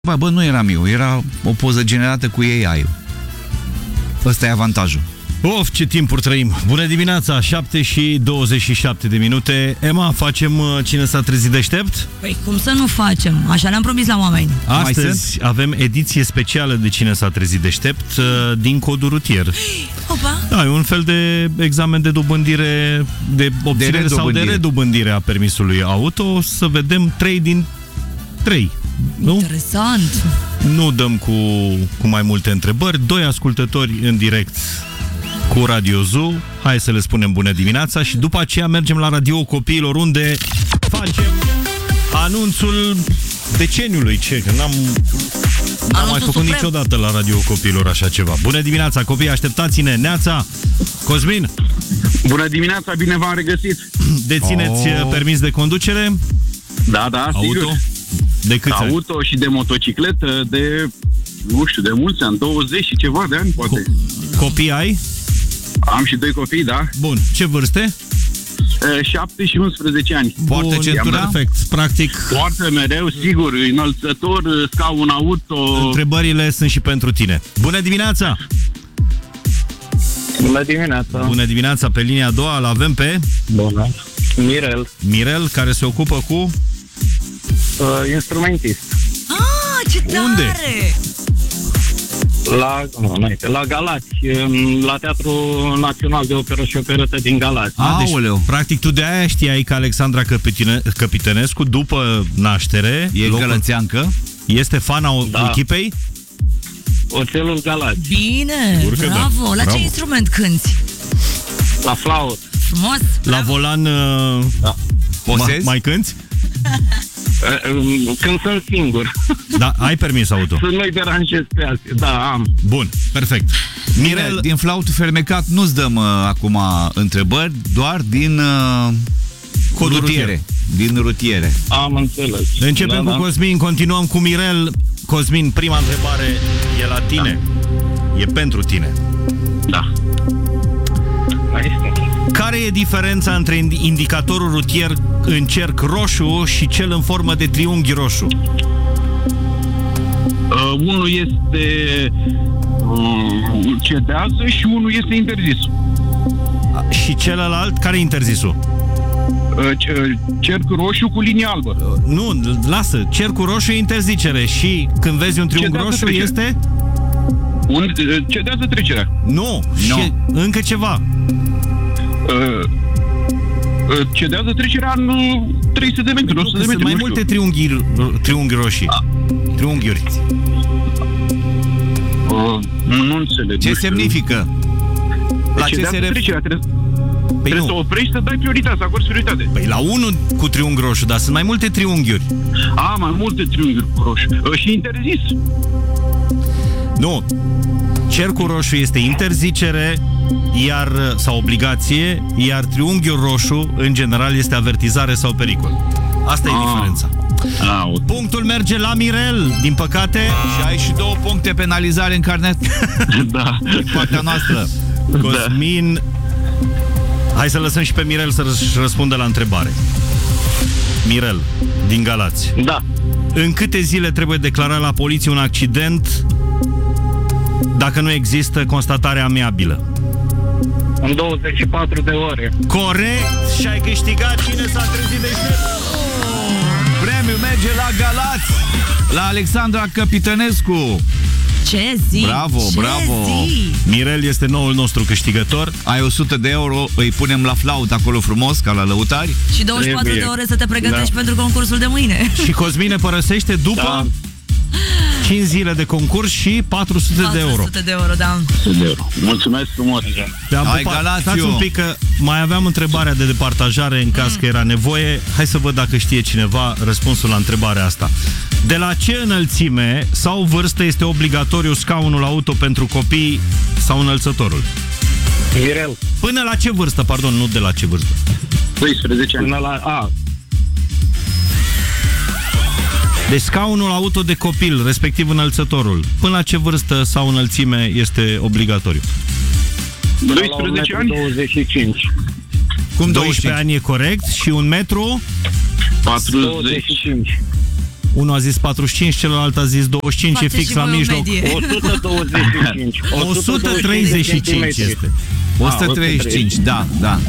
Bă, nu eram eu, era o poză generată cu AI-ul. Ăsta e avantajul. Of, ce timpuri trăim! Bună dimineața, 7:27 de minute. Emma, facem Cine s-a trezit deștept? Păi cum să nu facem? Așa le-am promis la oameni. Astăzi avem ediție specială de Cine s-a trezit deștept din codul rutier. Opa! Da, e un fel de examen de dobândire, de obținere sau de redobândire a permisului auto. Să vedem 3 din 3. Nu? Interesant! Nu dăm cu mai multe întrebări. 2 ascultători în direct cu Radio Zoo. Hai să le spunem bună dimineața și după aceea mergem la Radio Copiilor, unde facem anunțul deceniului. Ce? Că n-am mai făcut niciodată la Radio Copiilor așa ceva. Bună dimineața, copii, așteptați-ne. Neața, Cosmin. Bună dimineața, bine v-am regăsit. Dețineți permis de conducere? Da, Auto? sigur. De câți ani? Auto și de motocicletă de, nu știu, de mulți ani, 20 și ceva de ani, poate. Copii ai? Am și 2 copii, da. Bun. Ce vârste? 7 și 11 ani. Poartă centura? Perfect. Practic, Poartă mereu, sigur, înălțător, scaun auto. întrebările sunt și pentru tine. Bună dimineața! Bună dimineața! Bună dimineața! Pe linia a doua l-avem pe Bună! Mirel, Mirel, care se ocupă cu... instrumentist. Ah, ce tare! Unde? La Galați, la Teatrul Național de Operă și Operată din Galați. Deci, practic, tu de aia știai că Alexandra Căpitănescu, după naștere, E gălățeancă? este fana echipei? Oțelul Galați. Bine! Urcă, bravo! da. La Bravo. ce instrument cânti? La flaut. Frumos! La volan Posezi? mai cânti? Când sunt singur. Da, ai permis auto. Să nu-i deranjez pe alții. Da, am. Bun, perfect. Mirel, din flautul fermecat nu-ți dăm acum întrebări, doar din Codul rutiere. Din rutiere. Am înțeles. Începem cu Cosmin, continuăm cu Mirel. Cosmin, prima întrebare e la tine. E pentru tine. Da. Care e diferența între indicatorul rutier în cerc roșu și cel în formă de triunghi roșu? Unul este cedează și unul este interzis. Și celălalt, care e interzisul? Cerc roșu cu linie albă. Nu, lasă, cercul roșu e interzicere și când vezi un triunghi Cedează roșu trecerea. este? Cedează trecerea. Nu, și încă ceva. Cedează trecerea în 300 de metri, 100 de metri. Sunt mai multe triunghi roșii. Triunghiuri. Nu înțeleg. Ce semnifică? La ce se referă? Trebuie să oprești, să dai prioritate, să acorzi prioritate. Păi la unul cu triunghi roșu, dar sunt mai multe triunghiuri. Mai multe triunghiuri cu roșu. Și interzis. Nu. Cercul roșu este interzicere sau obligație, iar triunghiul roșu, în general, este avertizare sau pericol. Asta e diferența. Punctul merge la Mirel, din păcate. Și ai și 2 puncte penalizare în carnet. Da. Partea noastră. Cosmin, hai să lăsăm și pe Mirel să-și răspundă la întrebare. Mirel, din Galați. Da. În câte zile trebuie declarat la poliție un accident dacă nu există constatare amiabilă? În 24 de ore. Corect! Și ai câștigat Cine s-a trezit deștept? Premiul merge la Galați, la Alexandra Căpitănescu. Ce zi! Bravo, bravo! Mirel este noul nostru câștigător. Ai 100 de euro, îi punem la flaut acolo frumos, ca la lăutari. Și 24 de ore să te pregătești pentru concursul de mâine. Și Cosmin ne părăsește după 5 zile de concurs și 400 de euro. 400 de euro, da. Mulțumesc frumos. Hai, Galațiu. Stați un pic că mai aveam întrebarea de departajare în caz că era nevoie. Hai să văd dacă știe cineva răspunsul la întrebarea asta. De la ce înălțime sau vârstă este obligatoriu scaunul auto pentru copii sau înălțătorul? Mirel. Până la ce vârstă, pardon, nu de la ce vârstă. 12 ani. Până la... Deci scaunul auto de copil, respectiv înălțătorul, până la ce vârstă sau înălțime este obligatoriu? 12 ani? 25. Cum 12 ani e corect și 1 metru? 40. 25. Unul a zis 45, celălalt a zis 25, e Faceți fix și la voi o mijloc. medie. 125. 135 este. 135, da.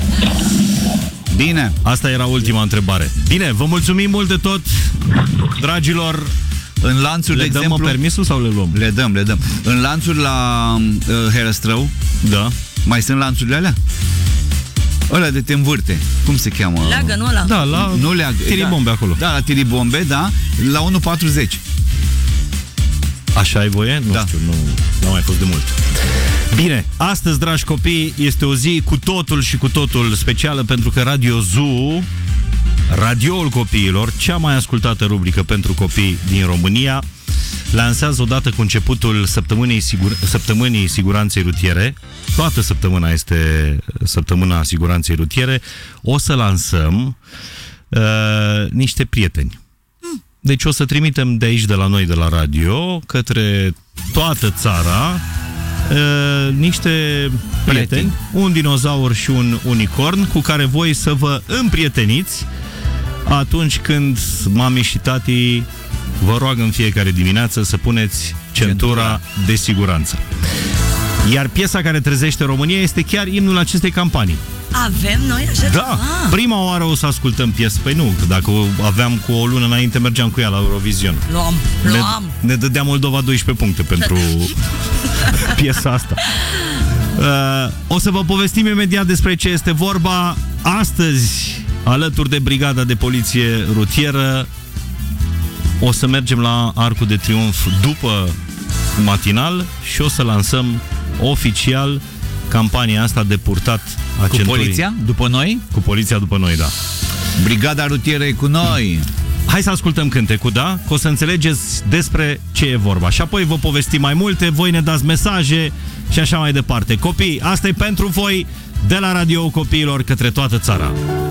Bine. Asta era ultima întrebare. Bine, vă mulțumim mult de tot, dragilor. În lanțuri, Le de dăm exemplu... permisul sau le luăm? Le dăm. În lanțuri la Herăstrău, Da. mai sunt lanțurile alea? Ăla de te învârte. Cum se cheamă? Leagă, nu ăla? Da, la Nu leagă. Tiribombe acolo. Da, la Tiribombe, da. La 1,40. Așa ai voie? Nu Da. știu, nu am mai fost de mult. Bine, astăzi, dragi copii, este o zi cu totul și cu totul specială, pentru că Radio Zoo, radioul copiilor, cea mai ascultată rubrică pentru copii din România, lansează odată cu începutul săptămânii siguranței rutiere. Toată săptămâna este săptămâna siguranței rutiere. O să lansăm niște prieteni. Deci o să trimitem de aici, de la noi, de la radio, către toată țara niște prieteni, un dinozaur și un unicorn, cu care voi să vă împrieteniți atunci când mami și tati vă roagă în fiecare dimineață să puneți centura de siguranță. Iar piesa care trezește România este chiar imnul acestei campanii. Avem noi așa Da, ceva? prima oară o să ascultăm piesă. Păi nu, că dacă o aveam cu o lună înainte, mergeam cu ea la Eurovision. Luam. Ne dădea Moldova 12 puncte pentru piesa asta. O să vă povestim imediat despre ce este vorba. Astăzi, alături de Brigada de Poliție Rutieră, o să mergem la Arcul de Triunf după matinal și o să lansăm oficial campania asta de purtat a Cu centurii. poliția? După noi? Cu poliția după noi, da. Brigada rutieră e cu noi. Hai să ascultăm cântecul, da? Că o să înțelegeți despre ce e vorba. Și apoi vă povestim mai multe, voi ne dați mesaje și așa mai departe. Copii, asta e pentru voi de la Radio Copiilor către toată țara.